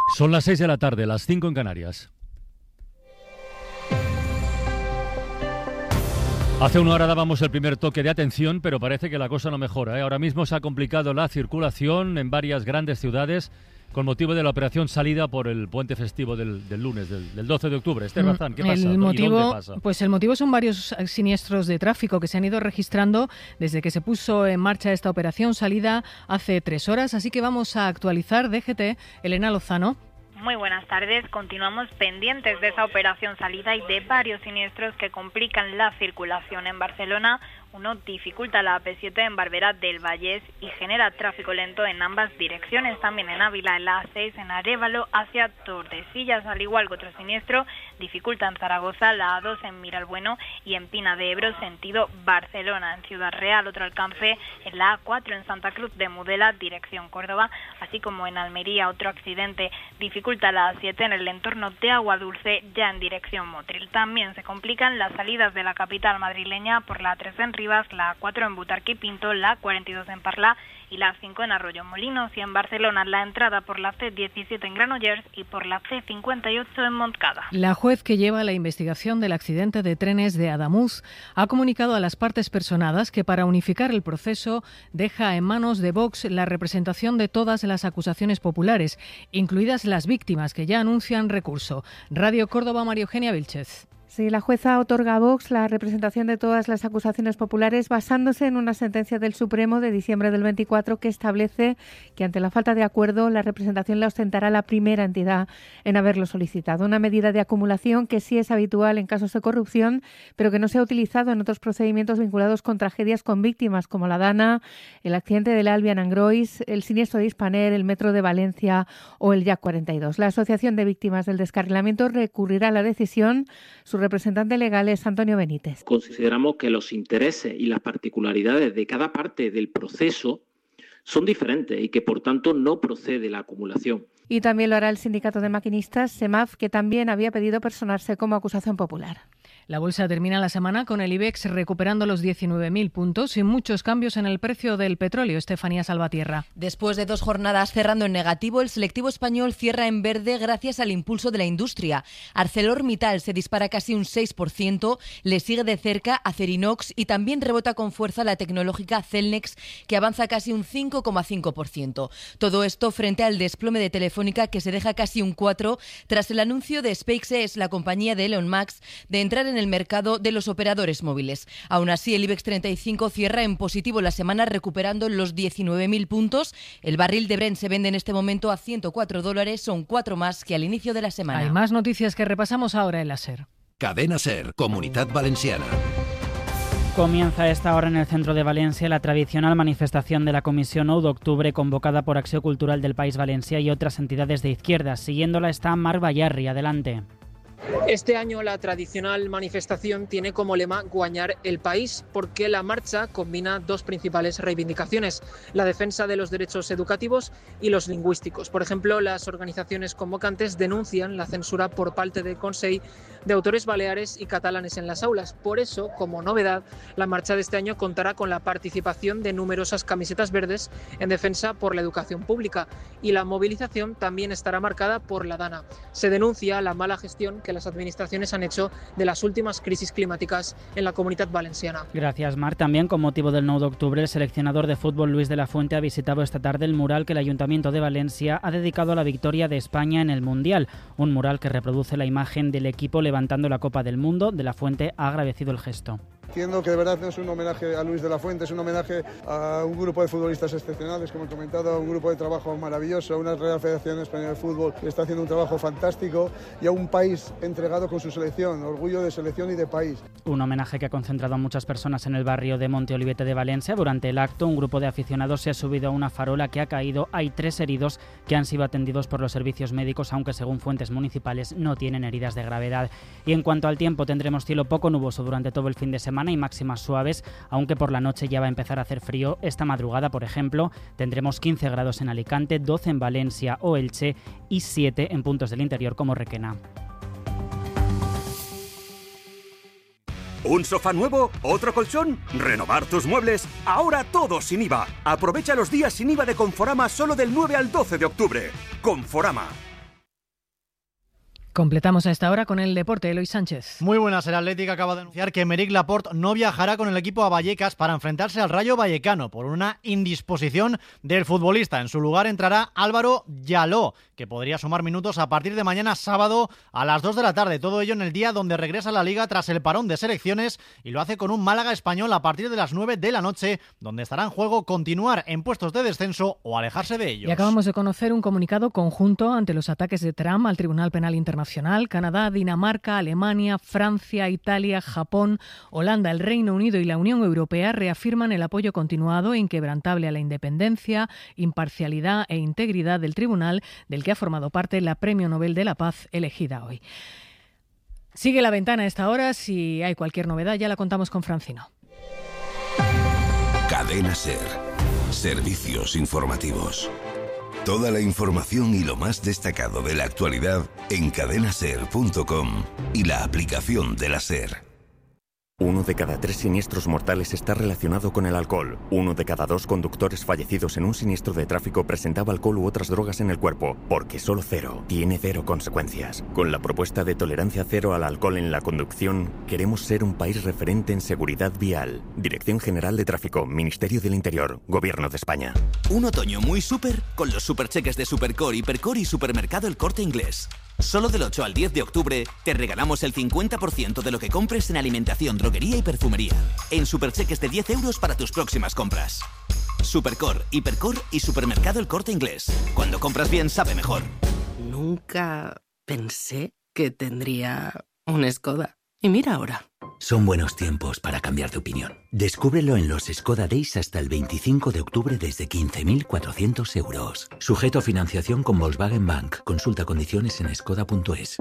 Son las 6 de la tarde, las 5 en Canarias. Hace una hora dábamos el primer toque de atención, pero parece que la cosa no mejora, ¿eh? Ahora mismo se ha complicado la circulación en varias grandes ciudades con motivo de la operación salida por el puente festivo del lunes, del 12 de octubre. Razán, ¿qué pasa? El motivo, ¿Y dónde pasa? Pues el motivo son varios siniestros de tráfico que se han ido registrando desde que se puso en marcha esta operación salida hace 3 horas. Así que vamos a actualizar. DGT, Elena Lozano. Muy buenas tardes. Continuamos pendientes de esa operación salida y de varios siniestros que complican la circulación en Barcelona. Uno dificulta la AP7 en Barberá del Vallès y genera tráfico lento en ambas direcciones. También en Ávila, en la A6, en Arévalo, hacia Tordesillas. Al igual que otro siniestro, dificulta en Zaragoza, la A2 en Miralbueno y en Pina de Ebro, sentido Barcelona. En Ciudad Real, otro alcance en la A4 en Santa Cruz de Mudela, dirección Córdoba. Así como en Almería, otro accidente dificulta la A7 en el entorno de Aguadulce, ya en dirección Motril. También se complican las salidas de la capital madrileña por la A3 en Rivas, la A4 en Butarque y Pinto, la A42 en Parla y la A5 en Arroyo Molinos. Y en Barcelona, la entrada por la C17 en Granollers y por la C58 en Montcada. La juez que lleva la investigación del accidente de trenes de Adamuz ha comunicado a las partes personadas que para unificar el proceso deja en manos de Vox la representación de todas las acusaciones populares, incluidas las víctimas que ya anuncian recurso. Radio Córdoba, María Eugenia Vilchez. Sí, la jueza otorga a Vox la representación de todas las acusaciones populares basándose en una sentencia del Supremo de diciembre del 24 que establece que ante la falta de acuerdo la representación la ostentará la primera entidad en haberlo solicitado. Una medida de acumulación que sí es habitual en casos de corrupción, pero que no se ha utilizado en otros procedimientos vinculados con tragedias con víctimas como la Dana, el accidente del Albion Angrois, el siniestro de Hispaner, el metro de Valencia o el Jack 42. La Asociación de Víctimas del Descarrilamiento recurrirá a la decisión. Su representante legal es Antonio Benítez. Consideramos que los intereses y las particularidades de cada parte del proceso son diferentes y que, por tanto, no procede la acumulación. Y también lo hará el sindicato de maquinistas, SEMAF, que también había pedido personarse como acusación popular. La bolsa termina la semana con el IBEX recuperando los 19.000 puntos y muchos cambios en el precio del petróleo. Estefanía Salvatierra. Después de 2 jornadas cerrando en negativo, el selectivo español cierra en verde gracias al impulso de la industria. ArcelorMittal se dispara casi un 6%, le sigue de cerca Acerinox y también rebota con fuerza la tecnológica Celnex, que avanza casi un 5,5%. Todo esto frente al desplome de Telefónica, que se deja casi un 4% tras el anuncio de SpaceX, la compañía de Elon Musk, de entrar en el mercado de los operadores móviles. Aún así, el IBEX 35 cierra en positivo la semana recuperando los 19.000 puntos. El barril de Brent se vende en este momento a $104, son 4 más que al inicio de la semana. Hay más noticias que repasamos ahora en la SER. Cadena SER, Comunidad Valenciana. Comienza a esta hora en el centro de Valencia la tradicional manifestación de la Comisión 9 de Octubre convocada por Acció Cultural del País Valencià y otras entidades de izquierdas. Siguiéndola está Marc Bayarri. Adelante. Este año la tradicional manifestación tiene como lema Guañar el país, porque la marcha combina 2 principales reivindicaciones: la defensa de los derechos educativos y los lingüísticos. Por ejemplo, las organizaciones convocantes denuncian la censura por parte del Consell de autores baleares y catalanes en las aulas. Por eso, como novedad, la marcha de este año contará con la participación de numerosas camisetas verdes en defensa por la educación pública, y la movilización también estará marcada por la Dana. Se denuncia la mala gestión que las administraciones han hecho de las últimas crisis climáticas en la Comunidad Valenciana. Gracias, Marc. También con motivo del 9 de octubre, el seleccionador de fútbol Luis de la Fuente ha visitado esta tarde el mural que el Ayuntamiento de Valencia ha dedicado a la victoria de España en el Mundial. Un mural que reproduce la imagen del equipo levantando la Copa del Mundo. De la Fuente ha agradecido el gesto. Entiendo que de verdad no es un homenaje a Luis de la Fuente, es un homenaje a un grupo de futbolistas excepcionales, como he comentado, a un grupo de trabajo maravilloso, a una Real Federación Española de Fútbol que está haciendo un trabajo fantástico y a un país entregado con su selección, orgullo de selección y de país. Un homenaje que ha concentrado a muchas personas en el barrio de Monte Olivete de Valencia. Durante el acto, un grupo de aficionados se ha subido a una farola que ha caído. Hay 3 heridos que han sido atendidos por los servicios médicos, aunque según fuentes municipales no tienen heridas de gravedad. Y en cuanto al tiempo, tendremos cielo poco nuboso durante todo el fin de semana y máximas suaves, aunque por la noche ya va a empezar a hacer frío. Esta madrugada, por ejemplo, tendremos 15 grados en Alicante, 12 en Valencia o Elche y 7 en puntos del interior como Requena. ¿Un sofá nuevo? ¿Otro colchón? ¿Renovar tus muebles? Ahora todo sin IVA. Aprovecha los días sin IVA de Conforama solo del 9 al 12 de octubre. Conforama. Completamos a esta hora con el deporte. Eloy Sánchez. Muy buenas. El Atlético acaba de anunciar que Aymeric Laporte no viajará con el equipo a Vallecas para enfrentarse al Rayo Vallecano por una indisposición del futbolista. En su lugar entrará Álvaro Yaló, que podría sumar minutos a partir de mañana sábado a las 2 de la tarde. Todo ello en el día donde regresa a la Liga tras el parón de selecciones, y lo hace con un Málaga Español a partir de las 9 de la noche, donde estará en juego continuar en puestos de descenso o alejarse de ellos. Y acabamos de conocer un comunicado conjunto ante los ataques de Trump al Tribunal Penal Internacional. Canadá, Dinamarca, Alemania, Francia, Italia, Japón, Holanda, el Reino Unido y la Unión Europea reafirman el apoyo continuado e inquebrantable a la independencia, imparcialidad e integridad del tribunal, del que ha formado parte la Premio Nobel de la Paz elegida hoy. Sigue La Ventana a esta hora. Si hay cualquier novedad ya la contamos con Francino. Cadena SER. Servicios informativos. Toda la información y lo más destacado de la actualidad en cadenaser.com y la aplicación de la SER. 1 de cada 3 siniestros mortales está relacionado con el alcohol. 1 de cada 2 conductores fallecidos en un siniestro de tráfico presentaba alcohol u otras drogas en el cuerpo, porque solo cero tiene cero consecuencias. Con la propuesta de tolerancia cero al alcohol en la conducción, queremos ser un país referente en seguridad vial. Dirección General de Tráfico, Ministerio del Interior, Gobierno de España. Un otoño muy súper con los supercheques de Supercore, Hipercore y Supermercado El Corte Inglés. Solo del 8 al 10 de octubre te regalamos el 50% de lo que compres en alimentación, droguería y perfumería. En supercheques de 10 euros para tus próximas compras. Supercore, Hipercore y Supermercado El Corte Inglés. Cuando compras bien, sabe mejor. Nunca pensé que tendría un Skoda. Y mira ahora. Son buenos tiempos para cambiar de opinión. Descúbrelo en los Skoda Days hasta el 25 de octubre desde 15.400 euros. Sujeto a financiación con Volkswagen Bank. Consulta condiciones en skoda.es.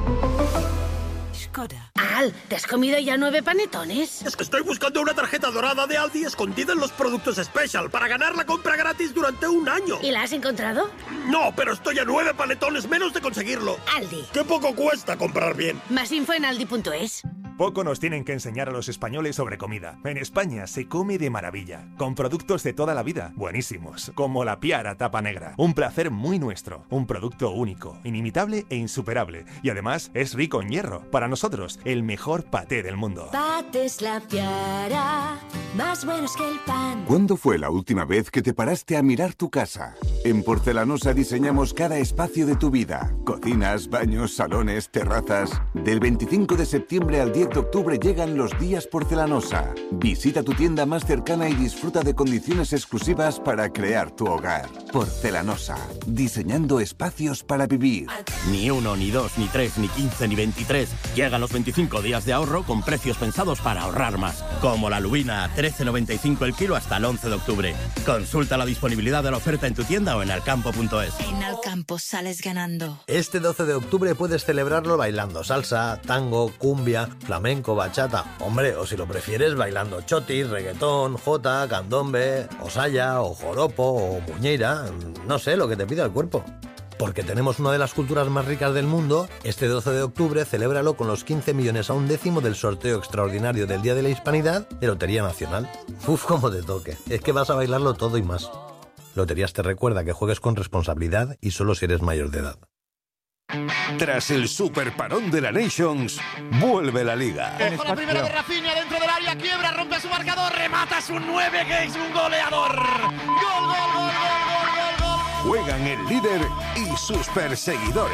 Skoda. Al, ¿te has comido ya 9 panetones? Es que estoy buscando una tarjeta dorada de Aldi escondida en los productos Special para ganar la compra gratis durante un año. ¿Y la has encontrado? No, pero estoy a 9 panetones menos de conseguirlo. Aldi. ¡Qué poco cuesta comprar bien! Más info en aldi.es. Poco nos tienen que enseñar a los españoles sobre comida. En España se come de maravilla, con productos de toda la vida, buenísimos, como la Piara tapa negra. Un placer muy nuestro, un producto único, inimitable e insuperable. Y además es rico en hierro. Para nosotros, el mejor paté del mundo. Patés La Piara, más buenos que el pan. ¿Cuándo fue la última vez que te paraste a mirar tu casa? En Porcelanosa diseñamos cada espacio de tu vida. Cocinas, baños, salones, terrazas. Del 25 de septiembre al 10 de octubre llegan los días Porcelanosa. Visita tu tienda más cercana y disfruta de condiciones exclusivas para crear tu hogar. Porcelanosa, diseñando espacios para vivir. Ni 1, ni 2, ni 3, ni 15, ni 23. Llegan los 25 días de ahorro con precios pensados para ahorrar más. Como la lubina a 13,95 el kilo hasta el 11 de octubre. Consulta la disponibilidad de la oferta en tu tienda o en alcampo.es. En Alcampo sales ganando. Este 12 de octubre puedes celebrarlo bailando salsa, tango, cumbia, flamenco, bachata. Hombre, o si lo prefieres, bailando chotis, reggaetón, jota, candombe, o saya, o joropo, o muñeira. No sé, lo que te pida el cuerpo. Porque tenemos una de las culturas más ricas del mundo, este 12 de octubre celébralo con los 15 millones a un décimo del sorteo extraordinario del Día de la Hispanidad de Lotería Nacional. Uf, como te toque. Es que vas a bailarlo todo y más. Loterías te recuerda que juegues con responsabilidad y solo si eres mayor de edad. Tras el superparón de la Nations, vuelve la Liga. Con la primera de Rafinha dentro del área, quiebra, rompe su marcador, remata, es un 9 que es un goleador. ¡Gol, gol, gol, gol, gol, gol, gol! Juegan el líder y sus perseguidores.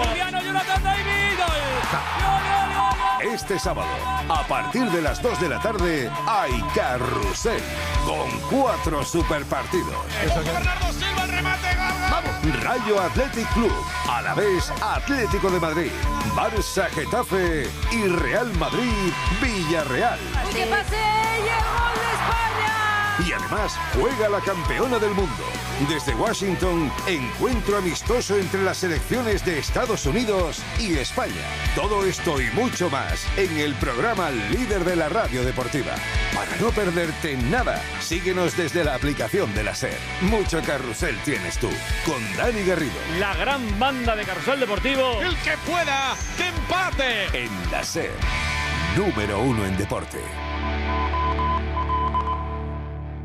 Este sábado, a partir de las 2 de la tarde, hay carrusel con 4 superpartidos. Bernardo Silva, el remate, gol. Rayo Athletic Club, Alavés Atlético de Madrid, Barça Getafe y Real Madrid Villarreal. ¡Que pase! ¡Y el gol de España! Y además juega la campeona del mundo. Desde Washington, encuentro amistoso entre las selecciones de Estados Unidos y España. Todo esto y mucho más en el programa líder de la radio deportiva. Para no perderte nada, síguenos desde la aplicación de la SER. Mucho carrusel tienes tú, con Dani Garrido. La gran banda de Carrusel Deportivo. El que pueda, que empate. En la SER, número 1 en deporte.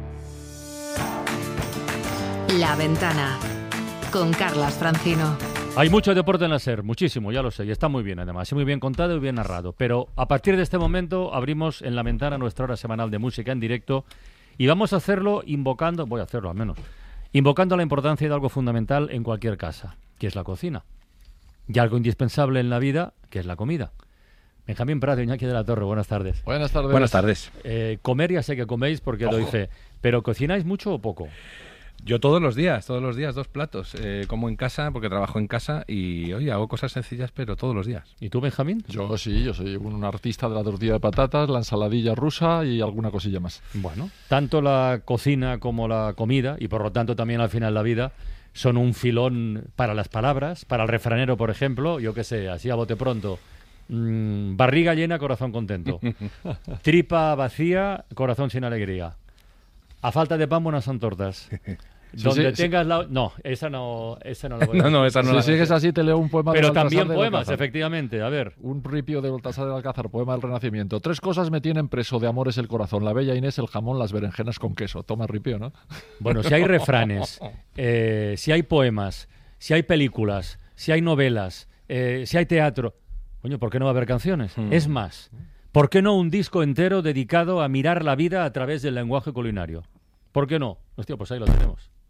La Ventana, con Carlas Francino. Hay mucho deporte en la SER, muchísimo, ya lo sé, y está muy bien además, muy bien contado y bien narrado. Pero a partir de este momento abrimos en la ventana nuestra hora semanal de música en directo y vamos a hacerlo invocando, voy a hacerlo al menos, invocando la importancia de algo fundamental en cualquier casa, que es la cocina. Y algo indispensable en la vida, que es la comida. Benjamín Prado, Iñaki de la Torre, buenas tardes. Buenas tardes. Buenas tardes. Comer ya sé que coméis porque doy fe, pero ¿cocináis mucho o poco? Yo todos los días 2 platos. Como en casa, porque trabajo en casa y, oye, hago cosas sencillas, pero todos los días. ¿Y tú, Benjamín? Yo soy un artista de la tortilla de patatas, la ensaladilla rusa y alguna cosilla más. Bueno, tanto la cocina como la comida, y por lo tanto también al final la vida, son un filón para las palabras, para el refranero, por ejemplo, yo qué sé, así a bote pronto. Barriga llena, corazón contento. Tripa vacía, corazón sin alegría. A falta de pan, buenas son tortas. Donde tengas la... No, esa no la voy a No, esa no la... Si sigues así, te leo un poema Pero de Baltasar también de poemas, Alcázar. efectivamente, a ver. Un ripio de Baltasar de Alcázar, poema del Renacimiento. 3 cosas me tienen preso, de amor es el corazón, la bella Inés, el jamón, las berenjenas con queso. Toma ripio, ¿no? Bueno, si hay refranes, si hay poemas, si hay películas, si hay novelas, si hay teatro... Coño, ¿por qué no va a haber canciones? Es más, ¿por qué no un disco entero dedicado a mirar la vida a través del lenguaje culinario? ¿Por qué no? Hostia, pues ahí lo tenemos.